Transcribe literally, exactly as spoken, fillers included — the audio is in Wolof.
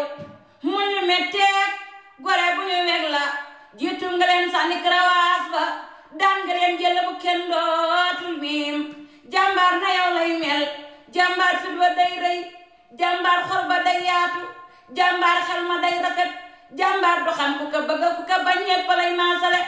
mu ñu metteeg gore bu ñu weg la jiitu nga leen sànni karawaas ba daan nga leen jël bu kenn dootul miim jàmbaar na yow lay mel jàmbaar fit ba day rëy jàmbaar xol ba day yaatu jàmbaar xel ma day rafet jàmbaar du xam ku ko bëgg ku ko bañ ñépp lay maasale